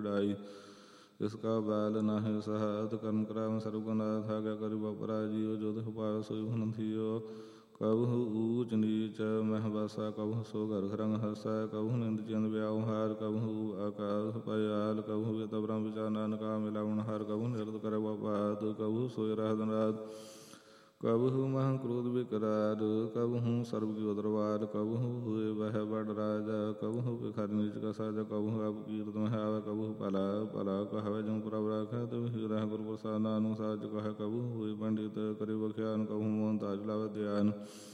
ਵਡਾਈ। ਇਸ ਕਾ ਬੈਲ ਨਾਹਿ ਸਹਾਇਤ ਕਰਮ ਕਰਾਵ ਸਰਬ ਗੁਨਾਥ। ਆਗਿਆ ਕਰਿ ਬਪਰਾ ਜੀਉ ਜੋ ਤਿਹੁ ਪਾਵੈ ਸੋਈ ਭੁਨ ਥੀਓ। ਕਬਹੁ ਊਚ ਨੀਚ ਮਹਿ ਬਾਸਾ ਕਬਹੁ ਸੋ ਘਰ ਰੰਗ ਹਾਸਾ। ਕਬਹੁ ਨਿੰਦ ਚਿੰਦ ਵਿਆਉ ਹਾਰ ਕਬਹੁ ਆਕਾਸ ਪਇਆਲ। ਕਬਹੁ ਵਿਤ ਬ੍ਰਹਮ ਵਿਚਾਰ ਨਾਨਕਾ ਮਿਲਾਵਣ ਹਾਰ। ਕਬਹੁ ਨਿਰਦ ਕਰੈ ਵਪਾਤ ਕਬਹੁ ਸੋਇ ਰਹਿ ਦਿਨ ਰਾਤ। ਕਬਹੁ ਮਹਾ ਕ੍ਰੋਧ ਵਿਕਰਾਲ ਕਬਹੁ ਸਰਬ ਕੀ ਦਰਬਾਰ। ਕਬਹੁ ਹੋਇ ਵਹਿ ਬੜ ਰਾਜਾ ਕਬਹੁ ਭਿਖਾਰੀ ਨੀਚ ਕਾ ਸਾਜਾ। ਕਬਹੁ ਆਪ ਕੀਰਤ ਮਹਿ ਆਵੈ ਕਬਹੁ ਭਲਾ ਭਲਾ ਕਹਾਵੈ ਜਿਉ ਪ੍ਰਭ ਰਾਖੈ। ਤਿਹੁ ਹੀ ਰਹਿ ਗੁਰ ਪ੍ਰਸਾਦ ਨਾਨਕ ਸਾਚ ਕਹੈ। ਕਬਹੁ ਹੋਇ ਪੰਡਿਤ ਕਰਿ ਬਖਿਆਨ ਕਬਹੁ ਮੋਹਨ ਤਾਜ ਲਾਵੈ ਧਿਆਨ।